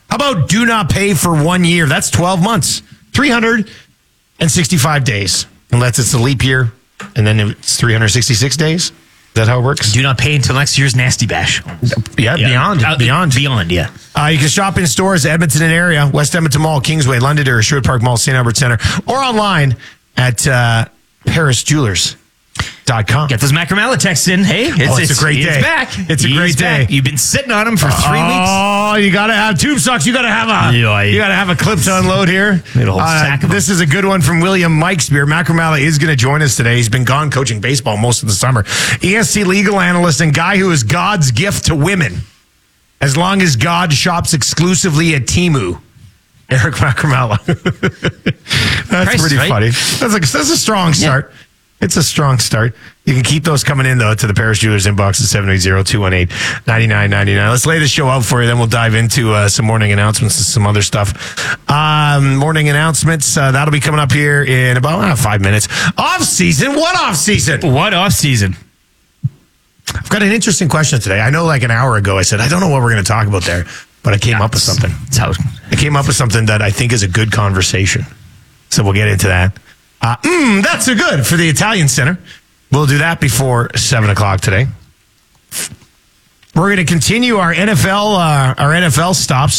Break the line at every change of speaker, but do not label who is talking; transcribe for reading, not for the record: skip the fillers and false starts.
How about do not pay for 1 year? That's 12 months, 365 days, unless it's a leap year, and then it's 366 days. Is that how it works?
Do not pay until next year's Nasty Bash.
Yeah, beyond.
Yeah.
You can shop in stores, Edmonton and area, West Edmonton Mall, Kingsway, Londonderry, Sherwood Park Mall, St. Albert Center, or online at ParisJewelers.com.
Get those Macramala texts in. Hey,
it's a great day.
It's back.
It's a great day.
You've been sitting on him for 3 weeks.
Oh, you got to have tube socks. You got to have a clip to unload here.
Made a whole sack of them.
This is a good one from William Mikesbeer. Macramala is going to join us today. He's been gone coaching baseball most of the summer. ESC legal analyst and guy who is God's gift to women, as long as God shops exclusively at Temu. Eric Macramala. That's pretty funny. That's a strong start. Yeah. It's a strong start. You can keep those coming in, though, to the Paris Jewelers inbox at 780-218-9999. Let's lay the show out for you, then we'll dive into some morning announcements and some other stuff. Morning announcements, that'll be coming up here in about 5 minutes. Off-season? What off-season?
What off-season?
I've got an interesting question today. I know like an hour ago I said, I don't know what we're going to talk about there, but I came up with something. I came up with something that I think is a good conversation. So we'll get into that. That's a good for the Italian Center. We'll do that before 7 o'clock today. We're going to continue our NFL stops.